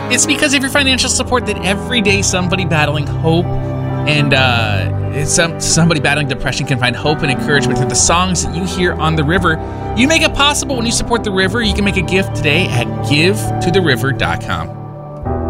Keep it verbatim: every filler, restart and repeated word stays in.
It's because of your financial support that every day somebody battling hope and uh, some somebody battling depression can find hope and encouragement through the songs that you hear on The River. You make it possible when you support The River. You can make a gift today at give to the river dot com.